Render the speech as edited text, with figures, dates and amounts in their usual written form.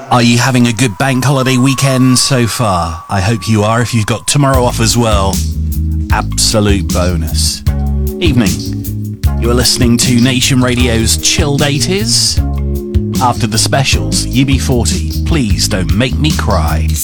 Are you having a good bank holiday weekend so far? I hope you are, if you've got tomorrow off as well. Absolute bonus. Evening. You're listening to Nation Radio's Chilled 80s. After the specials, UB40, Please Don't Make Me Cry.